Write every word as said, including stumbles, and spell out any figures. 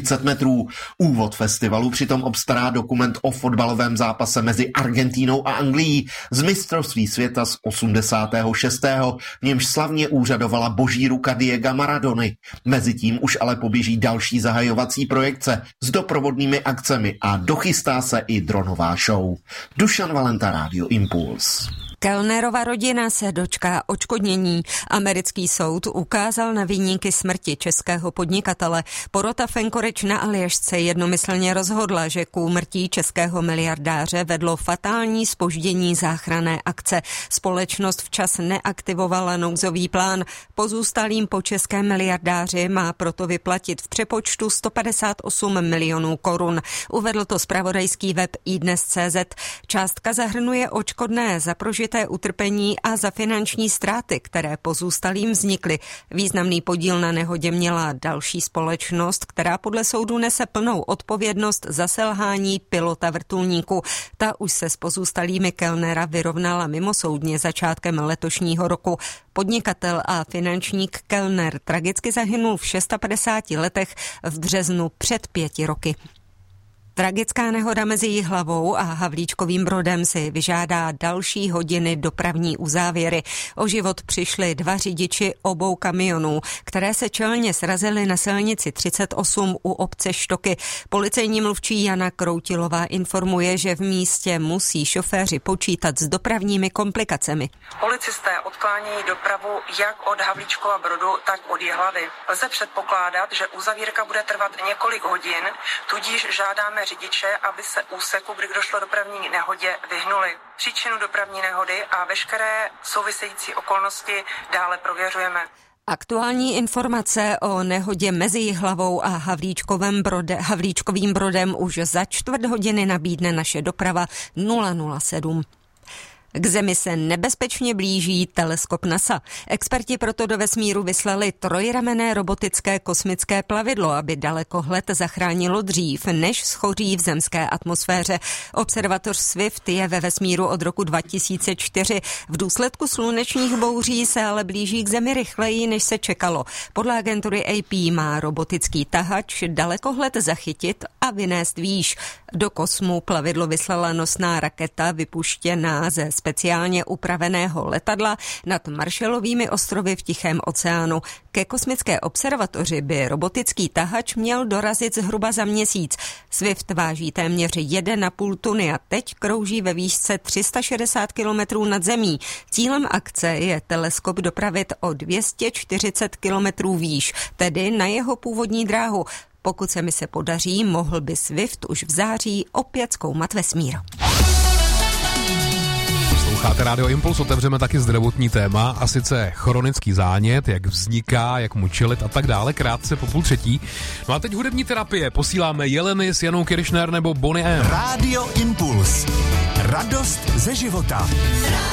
třicet metrů. Úvod festivalu přitom obstará dokument o fotbalovém zápase mezi Argentínou a Anglií z mistrovství světa z osmdesátého šestého v němž slavně úřadovala boží ruka Diega Maradony. Mezitím už ale poběží další zahajovací projekce s doprovodnými akcemi a dochystá se i dronová show. Dušan Valenta, Rádio Impuls. Kellnerova rodina se dočká odškodnění. Americký soud ukázal na viníky smrti českého podnikatele. Porota Fenkoreč na Aljašce jednomyslně rozhodla, že k úmrtí českého miliardáře vedlo fatální zpoždění záchranné akce. Společnost včas neaktivovala nouzový plán. Pozůstalým po českém miliardáři má proto vyplatit v přepočtu sto padesát osm milionů korun. Uvedl to zpravodajský web iDnes tečka cé zet. Částka zahrnuje odškodné za prožité utrpení a za finanční ztráty, které pozůstalým vznikly. Významný podíl na nehodě měla další společnost, která podle soudu nese plnou odpovědnost za selhání pilota vrtulníku. Ta už se s pozůstalými Kellnera vyrovnala mimosoudně začátkem letošního roku. Podnikatel a finančník Kellner tragicky zahynul v šestapadesáti letech v březnu před pěti roky. Tragická nehoda mezi Jihlavou a Havlíčkovým Brodem si vyžádá další hodiny dopravní uzávěry. O život přišli dva řidiči obou kamionů, které se čelně srazily na silnici třicet osm u obce Štoky. Policejní mluvčí Jana Kroutilová informuje, že v místě musí šoféři počítat s dopravními komplikacemi. Policisté odklánějí dopravu jak od Havlíčkova Brodu, tak od Jihlavy. Lze předpokládat, že uzavírka bude trvat několik hodin, tudíž žádáme řidiče, aby se úseku, kdy došlo dopravní nehodě, vyhnuli. Příčinu dopravní nehody a veškeré související okolnosti dále prověřujeme. Aktuální informace o nehodě mezi Jihlavou a Havlíčkovým, brode, Havlíčkovým Brodem už za čtvrt hodiny nabídne naše doprava nula nula sedm. K Zemi se nebezpečně blíží teleskop NASA. Experti proto do vesmíru vyslali trojramenné robotické kosmické plavidlo, aby dalekohled zachránilo dřív, než schoří v zemské atmosféře. Observatoř Swift je ve vesmíru od roku dva tisíce čtyři. V důsledku slunečních bouří se ale blíží k Zemi rychleji, než se čekalo. Podle agentury A P má robotický tahač dalekohled zachytit a vynést výš. Do kosmu plavidlo vyslala nosná raketa vypuštěná ze speciálně upraveného letadla nad Marshallovými ostrovy v Tichém oceánu. Ke kosmické observatoři by robotický tahač měl dorazit zhruba za měsíc. Swift váží téměř jedna a půl tuny a teď krouží ve výšce tři sta šedesát kilometrů nad zemí. Cílem akce je teleskop dopravit o dvě stě čtyřicet kilometrů výš, tedy na jeho původní dráhu. Pokud se mi se podaří, mohl by Swift už v září opět zkoumat vesmír. Posloucháte Rádio Impuls, otevřeme taky zdravotní téma, a sice chronický zánět, jak vzniká, jak mu čelit a tak dále, krátce po půl třetí. No a teď hudební terapie, posíláme Jeleny s Janou Kiršner nebo Bonnie M. Rádio Impuls. Radost ze života.